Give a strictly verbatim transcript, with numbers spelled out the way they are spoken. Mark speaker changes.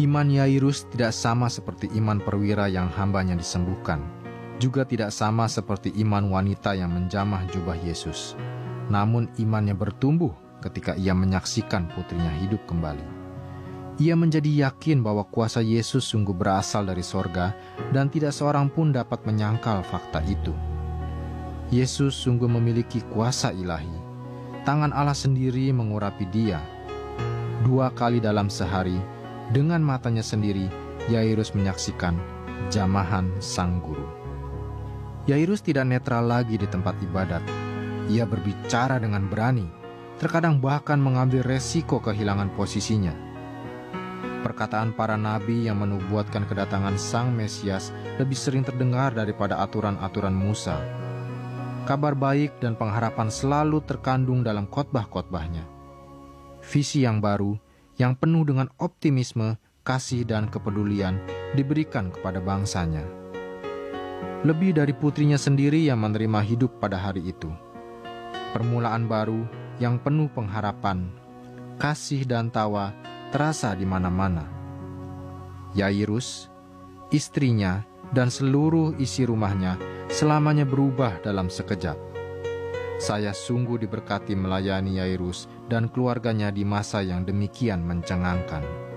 Speaker 1: Iman Yairus tidak sama seperti iman perwira yang hambanya disembuhkan, juga tidak sama seperti iman wanita yang menjamah jubah Yesus. Namun imannya bertumbuh ketika ia menyaksikan putrinya hidup kembali. Ia menjadi yakin bahwa kuasa Yesus sungguh berasal dari sorga dan tidak seorang pun dapat menyangkal fakta itu. Yesus sungguh memiliki kuasa ilahi. Tangan Allah sendiri mengurapi dia. Dua kali dalam sehari, dengan matanya sendiri, Yairus menyaksikan jamahan sang guru. Yairus tidak netral lagi di tempat ibadat. Ia berbicara dengan berani, terkadang bahkan mengambil resiko kehilangan posisinya. Perkataan para nabi yang menubuatkan kedatangan Sang Mesias lebih sering terdengar daripada aturan-aturan Musa. Kabar baik dan pengharapan selalu terkandung dalam khotbah-khotbahnya. Visi yang baru, yang penuh dengan optimisme, kasih dan kepedulian diberikan kepada bangsanya. Lebih dari putrinya sendiri yang menerima hidup pada hari itu. Permulaan baru yang penuh pengharapan, kasih dan tawa terasa di mana-mana. Yairus, istrinya, dan seluruh isi rumahnya selamanya berubah dalam sekejap. Saya sungguh diberkati melayani Yairus dan keluarganya di masa yang demikian mencengangkan.